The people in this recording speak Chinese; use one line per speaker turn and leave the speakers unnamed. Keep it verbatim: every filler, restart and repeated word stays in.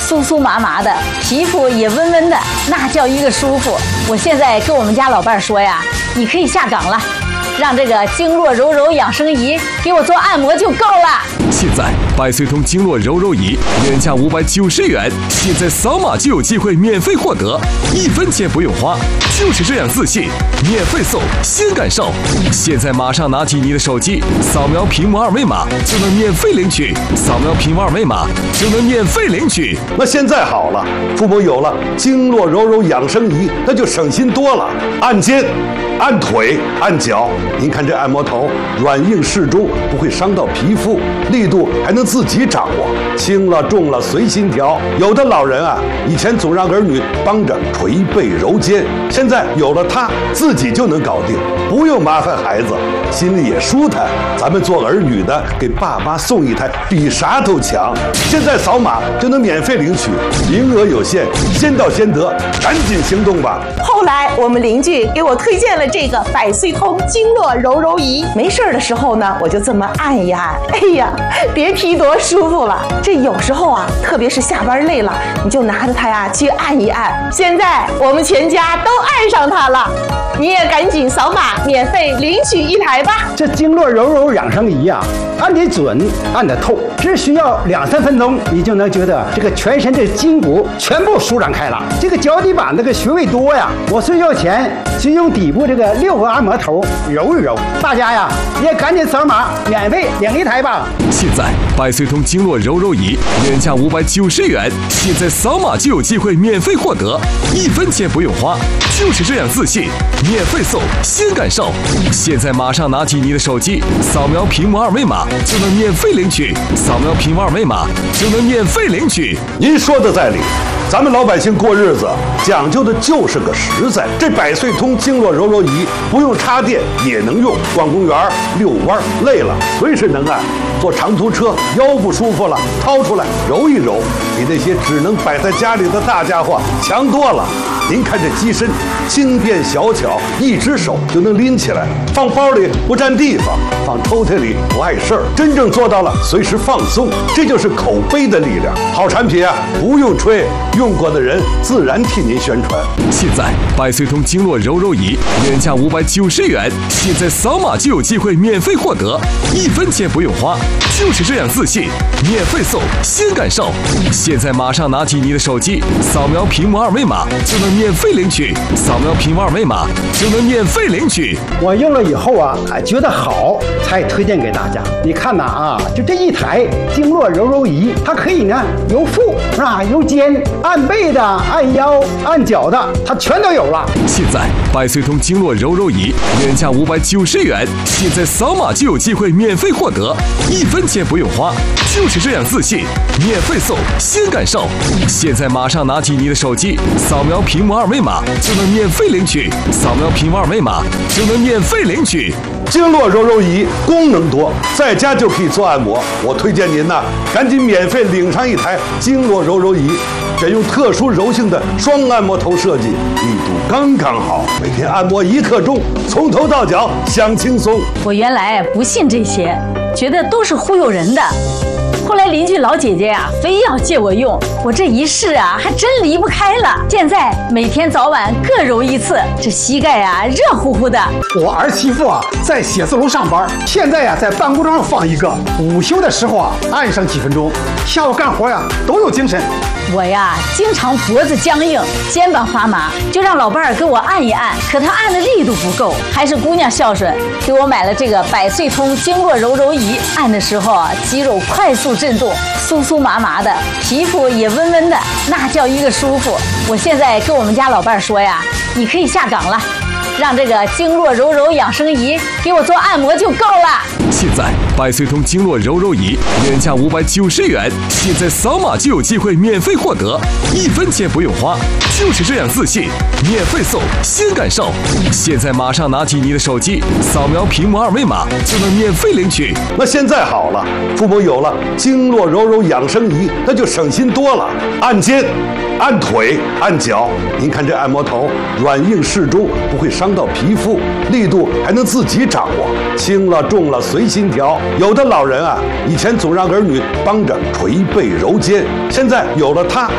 酥酥麻麻的，皮肤也温温的，那叫一个舒服。我现在跟我们家老伴儿说呀，你可以下岗了，让这个经络柔柔养生仪给我做按摩就够了。
现在百岁通经络柔柔仪原价五百九十元，现在扫码就有机会免费获得，一分钱不用花，就是这样自信，免费送，先感受。现在马上拿起你的手机，扫描屏幕二维码就能免费领取，扫描屏幕二维码就能免费领取。
那现在好了，父母有了经络柔柔养生仪，那就省心多了。按肩、按腿、按脚，您看这按摩头软硬适中，不会伤到皮肤，力度还能自己掌握，轻了重了随心调。有的老人啊，以前总让儿女帮着捶背揉肩，现在有了它，自己就能搞定，不用麻烦孩子，心里也舒坦。咱们做儿女的，给爸妈送一台，比啥都强。现在扫码就能免费领取，名额有限，先到先得，赶紧行动吧。
后来我们邻居给我推荐了这个百岁通经络柔柔仪，没事儿的时候呢，我就这么按一按，哎呀，别提多舒服了。这有时候啊，特别是下班累了，你就拿着它呀去按一按。现在我们全家都爱上它了，你也赶紧扫码免费领取一台吧。
这经络柔柔养生仪啊，按得准，按得透，只需要两三分钟，你就能觉得这个全身的筋骨全部舒展开了。这个脚底板这个穴位多呀，我睡觉前就用底部这个六个按摩头揉一揉。大家呀也赶紧扫码免费领一台吧。
现在百岁通经络柔柔仪原价五百九十元，现在扫码就有机会免费获得，一分钱不用花，就是这样自信，免费送，先感受。现在马上拿起你的手机，扫描屏幕二维码就能免费领取，扫描屏幕二维码就能免费领取。
您说的在理，咱们老百姓过日子讲究的就是个实在。这百岁通经络柔柔仪不用插电也能用，逛公园遛弯累了随时能按，坐长途车腰不舒服了掏出来揉一揉，比那些只能摆在家里的大家伙强多了。您看这机身轻便小巧，一只手就能拎起来，放包里不占地方，放抽屉里不碍事儿，真正做到了随时放松，这就是口碑的力量。好产品啊，不用吹，用过的人自然替您宣传。
现在百岁通经络柔柔仪原价五百九十元，现在扫码就有机会免费获得，一分钱不用花，就是这样自信，免费送，先感受。现在马上拿起你的手机，扫描屏幕二维码就能免费领取，扫描屏幕二维码就能免费领取。
我用了以后啊，哎，觉得好，才推荐给大家。你看呐啊，就这一台经络柔柔仪，它可以呢由腹是吧，由肩，按背的、按腰、按脚的，它全都有了。
现在百岁通经络柔柔仪原价五百九十元，现在扫码就有机会免费获得，一分钱不用花，就是这样自信，免费送，先感受。现在马上拿起你的手机，扫描屏幕二维码就能免费领取，扫描屏幕二维码就能免费领取。
经络柔柔仪功能多，在家就可以做按摩。我推荐您呐，赶紧免费领上一台经络柔柔仪，选用特殊柔性的双按摩头设计，力度刚刚好，每天按摩一刻钟，从头到脚享轻松。
我原来不信这些，觉得都是忽悠人的。后来邻居老姐姐呀、啊，非要借我用，我这一试啊，还真离不开了。现在每天早晚各揉一次，这膝盖啊热乎乎的。
我儿媳妇啊在写字楼上班，现在呀、啊、在办公桌上放一个，午休的时候啊按上几分钟，下午干活呀都有精神。
我呀经常脖子僵硬，肩膀发麻，就让老伴儿给我按一按，可他按的力度不够，还是姑娘孝顺，给我买了这个百岁通经络柔柔仪，按的时候啊肌肉快速震动，酥酥麻麻的，皮肤也温温的，那叫一个舒服。我现在跟我们家老伴儿说呀，你可以下岗了，让这个经络柔柔养生仪给我做按摩就够了。
现在百岁通经络柔柔仪原价五百九十元，现在扫码就有机会免费获得，一分钱不用花，就是这样自信，免费送，先感受。现在马上拿起你的手机，扫描屏幕二维码就能免费领取。
那现在好了，父母有了经络柔柔养生仪，那就省心多了。按肩、按腿、按脚，您看这按摩头软硬适中，不会伤到皮肤，力度还能自己掌握，轻了重了随心调。有的老人啊，以前总让儿女帮着捶背揉肩，现在有了它，